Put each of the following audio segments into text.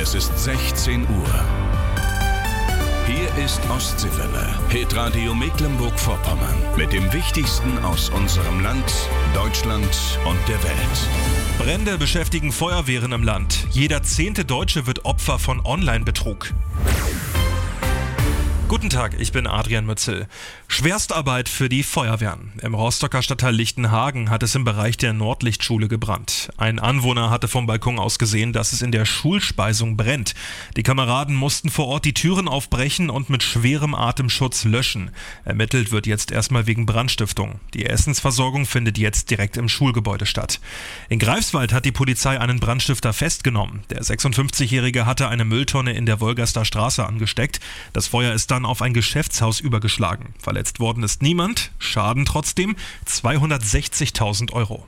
Es ist 16 Uhr. Hier ist Ostseewelle, Hitradio Mecklenburg-Vorpommern. Mit dem Wichtigsten aus unserem Land, Deutschland und der Welt. Brände beschäftigen Feuerwehren im Land. Jeder 10. Deutsche wird Opfer von Online-Betrug. Guten Tag, ich bin Adrian Mützel. Schwerstarbeit für die Feuerwehren. Im Rostocker Stadtteil Lichtenhagen hat es im Bereich der Nordlichtschule gebrannt. Ein Anwohner hatte vom Balkon aus gesehen, dass es in der Schulspeisung brennt. Die Kameraden mussten vor Ort die Türen aufbrechen und mit schwerem Atemschutz löschen. Ermittelt wird jetzt erstmal wegen Brandstiftung. Die Essensversorgung findet jetzt direkt im Schulgebäude statt. In Greifswald hat die Polizei einen Brandstifter festgenommen. Der 56-Jährige hatte eine Mülltonne in der Wolgaster Straße angesteckt. Das Feuer ist dann auf ein Geschäftshaus übergeschlagen. Verletzt worden ist niemand, Schaden trotzdem 260.000 Euro.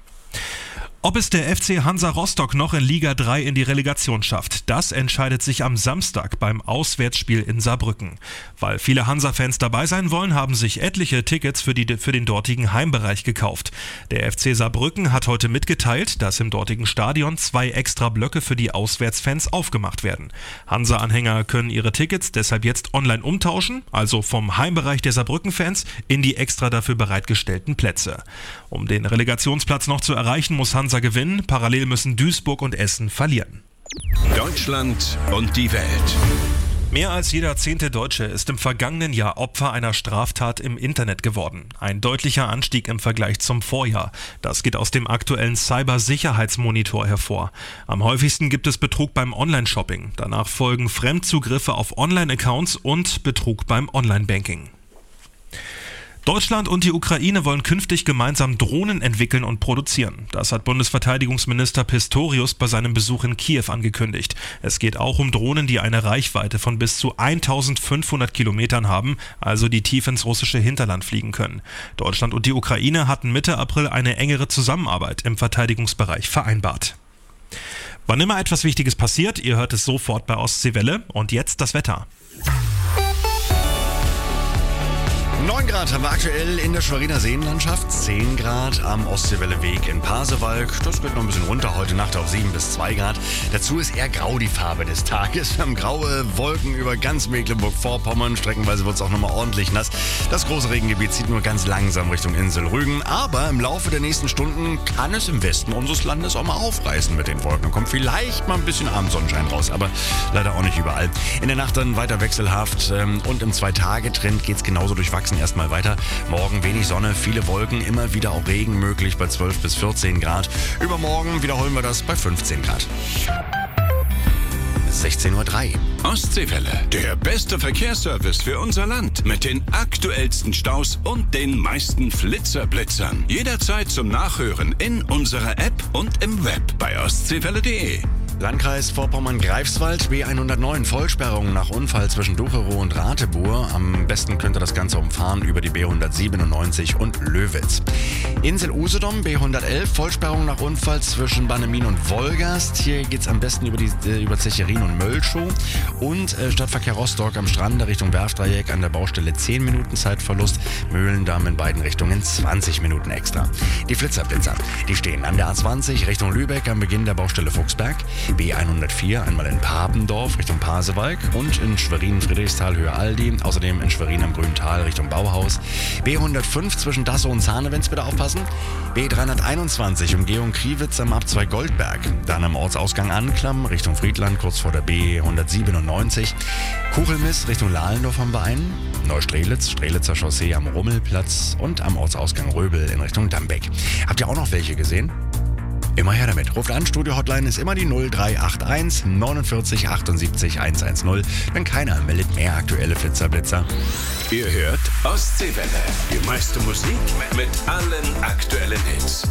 Ob es der FC Hansa Rostock noch in Liga 3 in die Relegation schafft, das entscheidet sich am Samstag beim Auswärtsspiel in Saarbrücken. Weil viele Hansa-Fans dabei sein wollen, haben sich etliche Tickets für den dortigen Heimbereich gekauft. Der FC Saarbrücken hat heute mitgeteilt, dass im dortigen Stadion 2 extra Blöcke für die Auswärtsfans aufgemacht werden. Hansa-Anhänger können ihre Tickets deshalb jetzt online umtauschen, also vom Heimbereich der Saarbrücken-Fans in die extra dafür bereitgestellten Plätze. Um den Relegationsplatz noch zu erreichen, muss Hansa gewinnen. Parallel müssen Duisburg und Essen verlieren. Deutschland und die Welt. Mehr als jeder 10. Deutsche ist im vergangenen Jahr Opfer einer Straftat im Internet geworden. Ein deutlicher Anstieg im Vergleich zum Vorjahr. Das geht aus dem aktuellen Cybersicherheitsmonitor hervor. Am häufigsten gibt es Betrug beim Online-Shopping. Danach folgen Fremdzugriffe auf Online-Accounts und Betrug beim Online-Banking. Deutschland und die Ukraine wollen künftig gemeinsam Drohnen entwickeln und produzieren. Das hat Bundesverteidigungsminister Pistorius bei seinem Besuch in Kiew angekündigt. Es geht auch um Drohnen, die eine Reichweite von bis zu 1500 Kilometern haben, also die tief ins russische Hinterland fliegen können. Deutschland und die Ukraine hatten Mitte April eine engere Zusammenarbeit im Verteidigungsbereich vereinbart. Wann immer etwas Wichtiges passiert, ihr hört es sofort bei Ostseewelle. Und jetzt das Wetter. 9 Grad haben wir aktuell in der Schweriner Seenlandschaft, 10 Grad am Ostseewelleweg in Pasewalk. Das geht noch ein bisschen runter heute Nacht auf 7 bis 2 Grad. Dazu ist eher grau die Farbe des Tages. Wir haben graue Wolken über ganz Mecklenburg-Vorpommern. Streckenweise wird es auch nochmal ordentlich nass. Das große Regengebiet zieht nur ganz langsam Richtung Insel Rügen. Aber im Laufe der nächsten Stunden kann es im Westen unseres Landes auch mal aufreißen mit den Wolken. Da kommt vielleicht mal ein bisschen Abendsonnenschein raus, aber leider auch nicht überall. In der Nacht dann weiter wechselhaft und im 2-Tage-Trend geht es genauso durchwachsen erstmal weiter. Morgen wenig Sonne, viele Wolken, immer wieder auch Regen möglich bei 12 bis 14 Grad. Übermorgen wiederholen wir das bei 15 Grad. 16:03 Uhr. Ostseewelle, der beste Verkehrsservice für unser Land. Mit den aktuellsten Staus und den meisten Flitzerblitzern. Jederzeit zum Nachhören in unserer App und im Web bei ostseewelle.de. Landkreis Vorpommern-Greifswald, B109, Vollsperrung nach Unfall zwischen Ducherow und Ratibur. Am besten könnt ihr das Ganze umfahren über die B197 und Löwitz. Insel Usedom, B111, Vollsperrung nach Unfall zwischen Bannemin und Wolgast. Hier geht's am besten über Zecherin und Mölschow. Und Stadtverkehr Rostock am Strand Richtung Werftdreieck an der Baustelle 10 Minuten Zeitverlust. Mühlendamm in beiden Richtungen 20 Minuten extra. Die Flitzerblitzer, die stehen an der A20 Richtung Lübeck am Beginn der Baustelle Fuchsberg. B104 einmal in Papendorf Richtung Pasewalk und in Schwerin-Friedrichsthal Höhe Aldi, außerdem in Schwerin am Grüntal Richtung Bauhaus. B105 zwischen Dassow und Zahnewitz bitte aufpassen. B321 Umgehung Kriwitz am Abzweig Goldberg. Dann am Ortsausgang Anklam Richtung Friedland kurz vor der B197. Kuchelmiss Richtung Lahlendorf haben wir einen. Neustrelitz, Strelitzer Chaussee am Rummelplatz und am Ortsausgang Röbel in Richtung Dambeck. Habt ihr auch noch welche gesehen? Immer her damit. Ruft an, Studio-Hotline ist immer die 0381 49 78 110. Wenn keiner meldet mehr aktuelle Flitzerblitzer. Ihr hört Ostseewelle. Die meiste Musik mit allen aktuellen Hits.